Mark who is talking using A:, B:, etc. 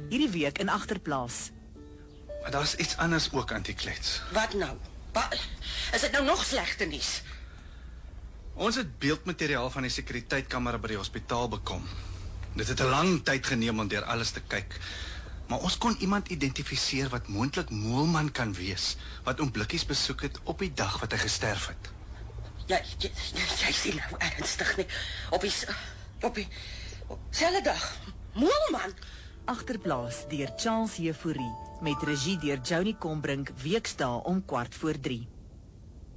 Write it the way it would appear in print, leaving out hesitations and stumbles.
A: Hierdie week in Agterplaas.
B: Maar daar's iets anders ook, Auntie Klets.
C: Wat nou? Is dit nou nog slegte nuus?
B: Ons het beeldmateriaal van die sekuriteitkamera by die hospitaal bekom. Dit het 'n lang tyd geneem om deur alles te kyk. Maar ons kon iemand identifiseer wat moontlik Moelman kan wees, wat oom Blikkies besoek het op die dag wat hy gesterf het.
C: Jy sien nou ernstig nie. Op die selfde dag. Moelman.
A: Agterplaas deur Charles Jefouri met regie deur Joni Combrink, weksdae om 14:15.